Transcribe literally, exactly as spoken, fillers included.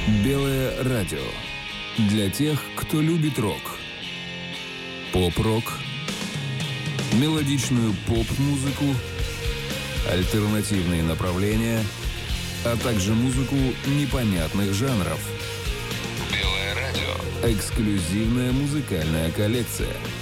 Белое радио. Для тех, кто любит рок. Поп-рок, мелодичную поп-музыку, альтернативные направления, а также музыку непонятных жанров. Белое радио. Эксклюзивная музыкальная коллекция.